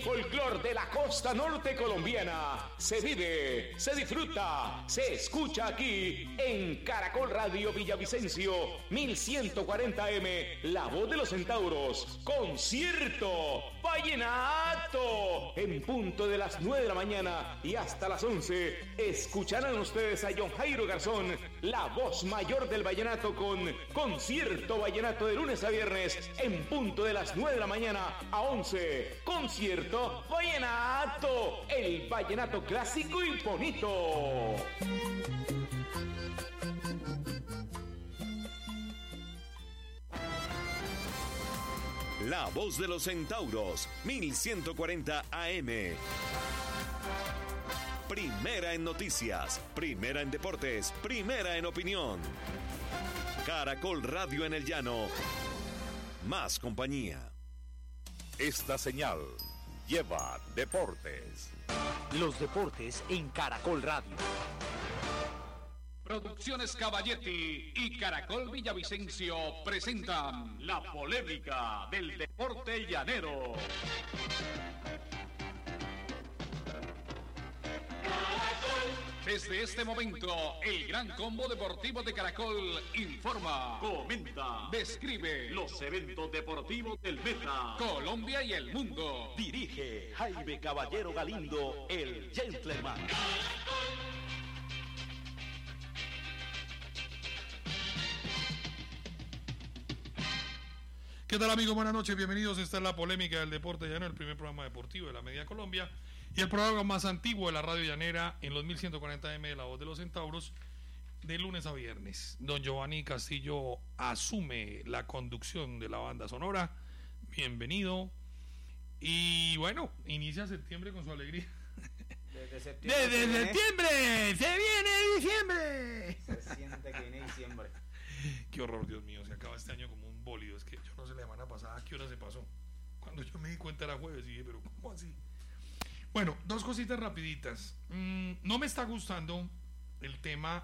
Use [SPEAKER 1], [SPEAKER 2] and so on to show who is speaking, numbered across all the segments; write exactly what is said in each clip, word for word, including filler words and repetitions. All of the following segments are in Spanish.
[SPEAKER 1] Folclor de la costa norte colombiana se vive, se disfruta, se escucha aquí en Caracol Radio Villavicencio mil ciento cuarenta eme, La Voz de los Centauros, concierto vallenato en punto de las nueve de la mañana y hasta las once escucharán ustedes a John Jairo Garzón, la voz mayor del vallenato, con concierto vallenato de lunes a viernes en punto de las nueve de la mañana a once. Concierto vallenato, el vallenato clásico y bonito.
[SPEAKER 2] La Voz de los Centauros, mil ciento cuarenta A M. Primera en noticias, primera en deportes, primera en opinión. Caracol Radio en el Llano. Más compañía.
[SPEAKER 3] Esta señal lleva deportes.
[SPEAKER 4] Los deportes en Caracol Radio.
[SPEAKER 5] Producciones Caballetti y Caracol Villavicencio presentan la polémica del deporte llanero. Desde este momento, el Gran Combo Deportivo de Caracol informa, comenta, describe los eventos deportivos del Meta, Colombia y el mundo.
[SPEAKER 4] Dirige Jaime Caballero Galindo, el Gentleman.
[SPEAKER 6] ¿Qué tal, amigos? Buenas noches, bienvenidos. Esta es la polémica del deporte llanero, el primer programa deportivo de la Media Colombia y el programa más antiguo de la radio llanera en los mil ciento cuarenta eme de La Voz de los Centauros, de lunes a viernes. Don Giovanni Castillo asume la conducción de la banda sonora. Bienvenido. Y bueno, inicia septiembre con su alegría.
[SPEAKER 7] Desde septiembre.
[SPEAKER 6] ¡Desde septiembre! ¡Se viene diciembre!
[SPEAKER 7] Se siente que viene diciembre.
[SPEAKER 6] Qué horror, Dios mío, se acaba este año como un bólido. Es que yo no sé la semana pasada a qué hora se pasó. Cuando yo me di cuenta era jueves y dije, pero ¿cómo así? Bueno, dos cositas rapiditas. Mm, no me está gustando el tema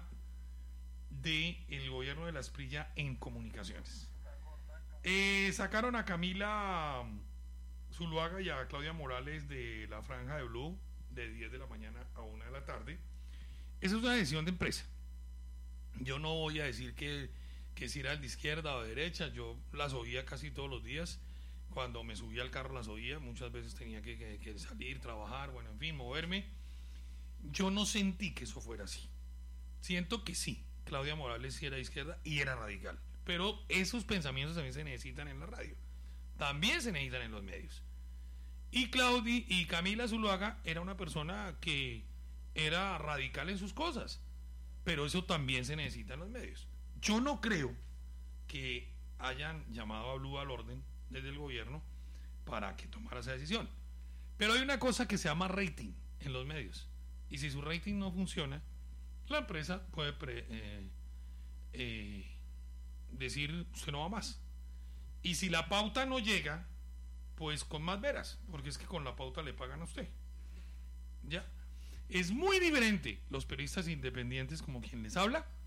[SPEAKER 6] de el gobierno de la Asprilla en comunicaciones. Eh, sacaron a Camila Zuluaga y a Claudia Morales de la Franja de Blue de diez de la mañana a una de la tarde. Esa es una decisión de empresa. Yo no voy a decir que, que si eran de izquierda o de derecha. Yo las oía casi todos los días. Cuando me subía al carro las oía. Muchas veces tenía que, que, que salir, trabajar, bueno, en fin, moverme. Yo no sentí que eso fuera así. Siento que sí, Claudia Morales sí era de izquierda y era radical. Pero esos pensamientos también se necesitan en la radio. También se necesitan en los medios. Y Claudia y Camila Zuluaga era una persona que era radical en sus cosas. Pero eso también se necesita en los medios. Yo no creo que hayan llamado a Blue al orden desde el gobierno para que tomara esa decisión. Pero hay una cosa que se llama rating en los medios. Y si su rating no funciona, la empresa puede pre, eh, eh, decir usted no va más. Y si la pauta no llega, pues con más veras, porque es que con la pauta le pagan a usted. ¿Ya? Es muy diferente los periodistas independientes como quien les habla